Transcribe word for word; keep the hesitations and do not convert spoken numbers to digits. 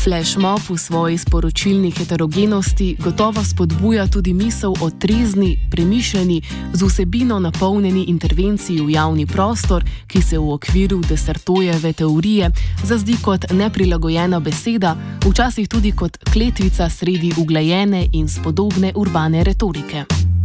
Flashmob v svoji sporočilni heterogenosti gotovo spodbuja tudi misel o trezni, premišljeni, z vsebino napolnjeni intervenciji v javni prostor, ki se v okviru Desartojeve teorije zazdi kot neprilagojena beseda, včasih tudi kot kletvica sredi uglajene in spodobne urbane retorike.